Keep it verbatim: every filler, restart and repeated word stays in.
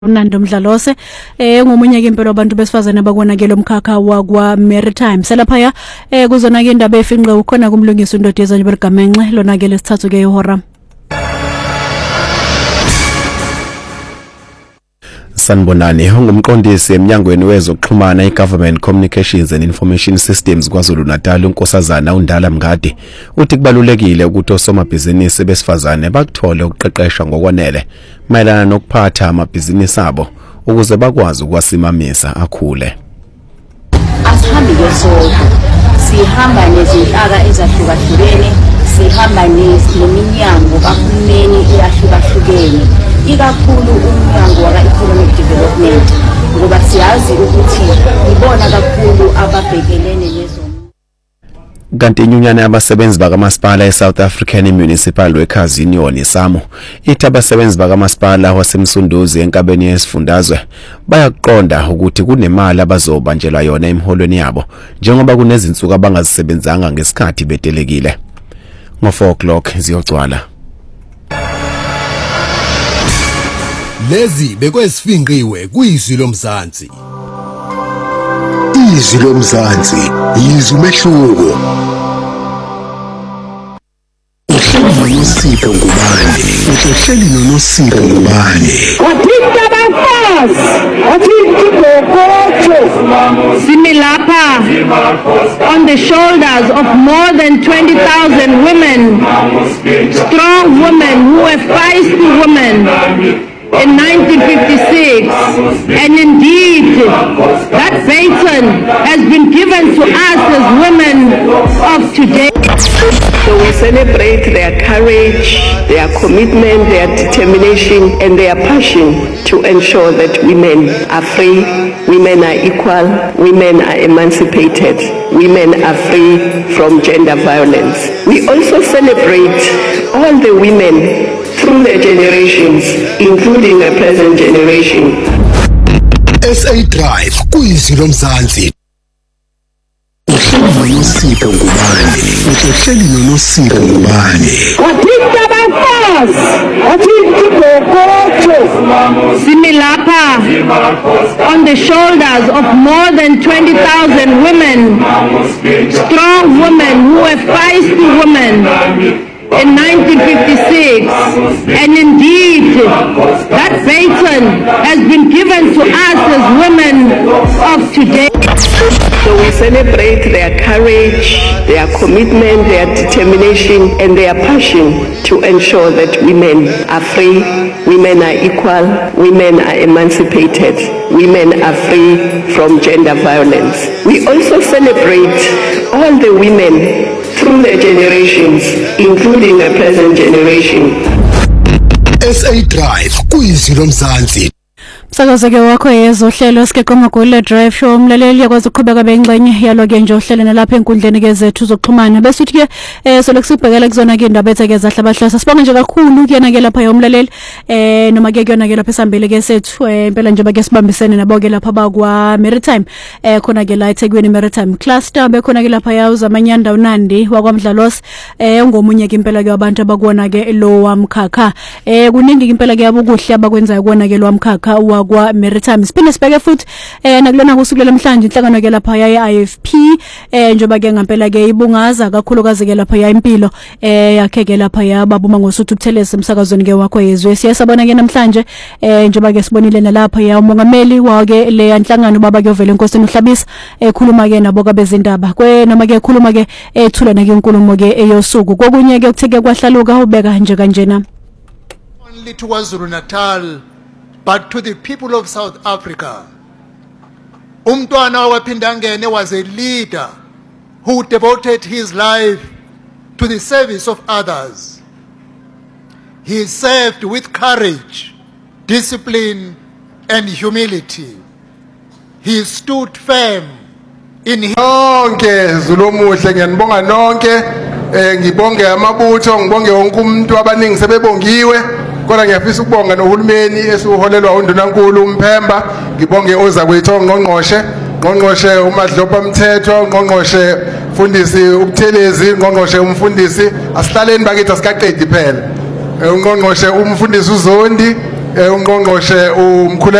Nando Mdlalose eh ngomunye ke impela abantu besifazane abakwenakela umkhakha wakwa Maritime selaphaya eh kuzona ke indaba efinqe ukhona kumlungisa indoda yezanje berigamenxe lona ke lesithathu ke ihora. Sanibonani ungumqondisi eminyangweni wezokuxhumana iGovernment Communications and Information Systems kwaZulu Natal uNkosazana uNdala Mngadi uthi kubalulekile ukuthi osomabhizinisi besifazane bakuthole ukuqeqeshwa ngokwanele mayelana nokuphatha amabhizinisi abo ukuze bakwazi ukwasimamisa akhule. Asihambi ngesonto sihamba nezinhlaka ezahlukahlukene sihamba neminyango kahulumeni eyahlukahlukene ikakhulu umnyango waka economic development ngoba siyazi ukuthi ibona kakhulu ababhekelene nezo. Kanti inyunyana yabasebenzi bakamasipala eSouth African Municipal Workers Union SAMU ithi abasebenzi bakamasipala wasemsunduzi enkabeni yesifundazwe bayakuqonda ukuthi kunemali abazobanjelwa yona emholweni yabo njengoba kunezinsuku abangazisebenzanga ngesikhathi betelekile. Ngo four o'clock ziyogcwala. Lezi bekwesifinqiwe kuyizwi lomzansi. Izwi lomzansi yizwi umehluko. Uhleli noSipho ngubani? Uhleli noSipho ngubani? Wathinta abafazi, wathinta ibhokotho. Similapha on the shoulders of more than twenty thousand women, strong women who were feisty women. In nineteen fifty-six, and indeed that baton has been given to us as women of today. So we celebrate their courage, their commitment, their determination and their passion to ensure that women are free, women are equal, women are emancipated, women are free from gender violence. We also celebrate all the women through their generations, including the present generation. S A Drive kuyizwi lomzansi. Uhleli noSipho ngubani? Uhleli noSipho ngubani? Wathinta abafazi, wathinta ibhokotho. Similapha on the shoulders of more than twenty thousand women, strong women who were feisty women. In nineteen fifty-six, and indeed that baton has been given to us as women of today. So we celebrate their courage, their commitment, their determination and their passion to ensure that women are free, women are equal, women are emancipated, women are free from gender violence. We also celebrate all the women through their generations, including the present generation. S A Drive kuyizwi lomzansi. Sakazeke wakho yezohlelo sikeke ngogole drive show umlaleli yakwazi ukuqhubeka bengxenye yalo ke nje ohlele nalapha enkundleni ke zethu zokuxhumana bese uthi ke eh so lekusibhekela kuzona ke indaba ethe ke zahlabahlasa sibonga nje kakhulu kuyena ke lapha yomlaleli eh noma ke kuyona ke lapha esambile ke sethu eh impela nje bake sibambisene nabo ke lapha bakwa Maritime eh khona ke la eThekwini Maritime cluster bekhona ke lapha yawo amanyanda uNandi wakwamdlalos eh ngomunye ke impela ke abantu abakubona ke lo wamkhakha eh kuningi ke impela ke yabukuhle abakwenzayo kuona ke lo wamkhakha kwa Maritime siphinde sibheke futhi eh nakulona kusuku lemhlanje inhlangano ke lapha ya I F P eh njoba ke ngempela ke ibungaza kakhulukazi ke lapha ya impilo eh yakhe ke lapha yababuma ngosuthu Buthelezi emsakazweni ke wakho yezwe siyasabona ke namhlanje eh njoba ke sibonile nalapha ya umongameli wake le inhlangano baba ke ovela enkosini uhlabisa ekhuluma ke nabo kabezindaba kwe noma ke ekhuluma ke ethula na ke inkulumo ke eyosuku kokunye ke kutheke kwahlaluka ubeka nje kanjena only to KwaZulu Natal but to the people of South Africa. Umntwana waphindangene was a leader who devoted his life to the service of others. He served with courage, discipline, and humility. He stood firm in his nonke Zulumuhle ngiyanibonga nonke ngibonge amabutho ngibonge wonke umuntu abaningi sebebongiwe kodwa ngiyafisa ukubonga nohulumeni esiholelwa uNdunankulu uMphemba ngibonge ozakwethu ongqongqoshe ngqongqoshe uMadlopa Mthetho ngqongqoshe mfundisi uButhelezi ngqongqoshe umfundisi asihlaleni bakithi asikaqedi phela ungqongqoshe umfundisi uZondi ungqongqoshe umkhulu